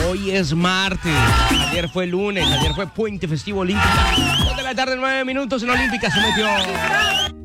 Hoy es martes. Ayer fue lunes. Ayer fue puente festivo olímpico. 2 de la tarde, 9 minutos en Olímpica se metió.